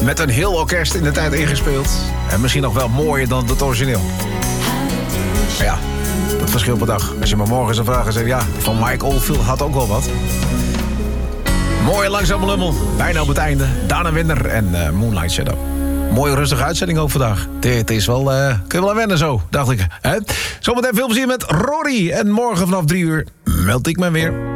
Met een heel orkest in de tijd ingespeeld. En misschien nog wel mooier dan het origineel. Maar ja, dat verschilt per dag. Als je me morgen zou vragen, zeg ja, van Mike Oldfield had ook wel wat. Mooie langzame lummel, bijna op het einde. Dana Winner en Moonlight Shadow. Mooie rustige uitzending ook vandaag. Het is wel, kun je wel aan wennen zo, dacht ik. Zometeen veel plezier met Rory. En morgen vanaf 3 uur meld ik me weer.